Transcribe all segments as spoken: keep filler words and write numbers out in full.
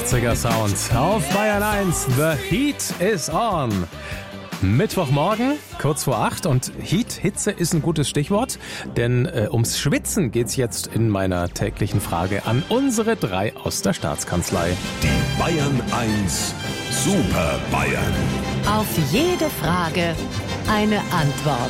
achtziger Sound auf Bayern eins. The Heat is on. Mittwochmorgen, kurz vor acht, und Heat, Hitze ist ein gutes Stichwort, denn äh, ums Schwitzen geht's jetzt in meiner täglichen Frage an unsere drei aus der Staatskanzlei. Die Bayern eins Super Bayern. Auf jede Frage eine Antwort.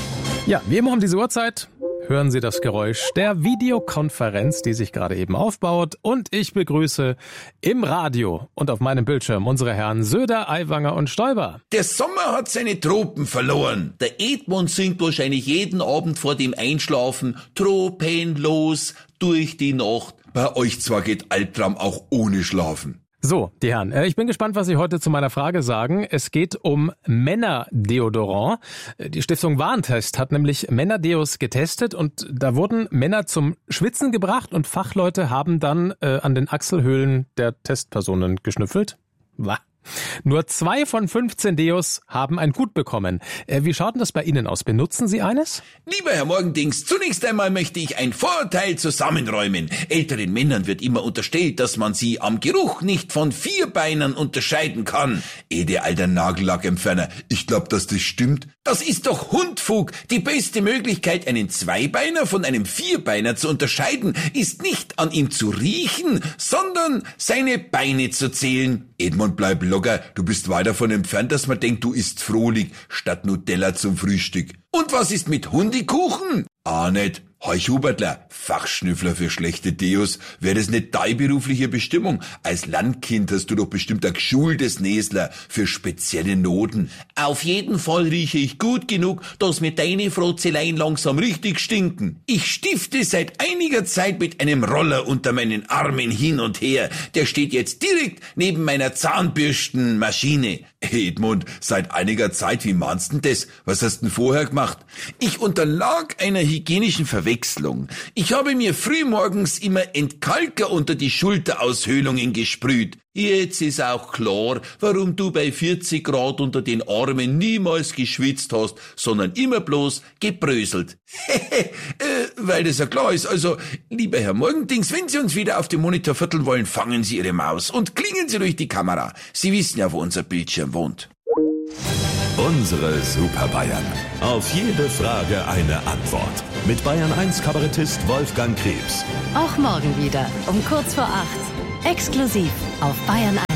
Ja, wie immer um diese Uhrzeit hören Sie das Geräusch der Videokonferenz, die sich gerade eben aufbaut. Und ich begrüße im Radio und auf meinem Bildschirm unsere Herren Söder, Aiwanger und Stoiber. Der Sommer hat seine Tropen verloren. Der Edmund singt wahrscheinlich jeden Abend vor dem Einschlafen tropenlos durch die Nacht. Bei euch zwar geht Albtraum auch ohne Schlafen. So, die Herren, ich bin gespannt, was Sie heute zu meiner Frage sagen. Es geht um Männerdeodorant. Die Stiftung Warentest hat nämlich Männerdeos getestet und da wurden Männer zum Schwitzen gebracht und Fachleute haben dann äh, an den Achselhöhlen der Testpersonen geschnüffelt. Wah. Nur zwei von fünfzehn Deos haben ein Gut bekommen. Äh, wie schaut denn das bei Ihnen aus? Benutzen Sie eines? Lieber Herr Morgendings, zunächst einmal möchte ich ein Vorurteil zusammenräumen. Älteren Männern wird immer unterstellt, dass man sie am Geruch nicht von Vierbeinern unterscheiden kann. Ede, alter Nagellackentferner, ich glaub, dass das stimmt. Das ist doch Hundfug. Die beste Möglichkeit, einen Zweibeiner von einem Vierbeiner zu unterscheiden, ist nicht an ihm zu riechen, sondern seine Beine zu zählen. Edmund, bleib locker, du bist weit davon entfernt, dass man denkt, du isst frohlich statt Nutella zum Frühstück. Und was ist mit Hundekuchen? Ah, nicht. Heuch Hubertler, Fachschnüffler für schlechte Deos, wäre das nicht deine berufliche Bestimmung? Als Landkind hast du doch bestimmt ein geschultes Näsler für spezielle Noten. Auf jeden Fall rieche ich gut genug, dass mir deine Frotzeleien langsam richtig stinken. Ich stifte seit einiger Zeit mit einem Roller unter meinen Armen hin und her. Der steht jetzt direkt neben meiner Zahnbürstenmaschine. Edmund, seit einiger Zeit, wie meinst denn das? Was hast denn vorher gemacht? Ich unterlag einer hygienischen Verwechslung. Ich habe mir frühmorgens immer Entkalker unter die Schulteraushöhlungen gesprüht. Jetzt ist auch klar, warum du bei vierzig Grad unter den Armen niemals geschwitzt hast, sondern immer bloß gebröselt. äh, weil das ja klar ist. Also, lieber Herr Morgendings, wenn Sie uns wieder auf dem Monitor vierteln wollen, fangen Sie Ihre Maus und klingen Sie durch die Kamera. Sie wissen ja, wo unser Bildschirm wohnt. Unsere Super Bayern. Auf jede Frage eine Antwort. Mit Bayern eins Kabarettist Wolfgang Krebs. Auch morgen wieder um kurz vor acht. Exklusiv auf Bayern eins.